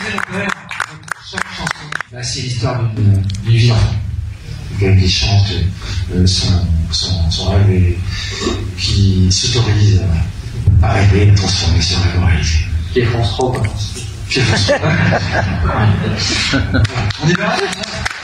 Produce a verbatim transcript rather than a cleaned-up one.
Chaque chanson, bah, c'est l'histoire d'une vie d'enfant. Quelqu'un qui chante euh, son, son, son rêve et qui s'autorise à, à rêver, à transformer son rêve en réalité. Qui est France trois, quoi. Qui est France trois. On y va?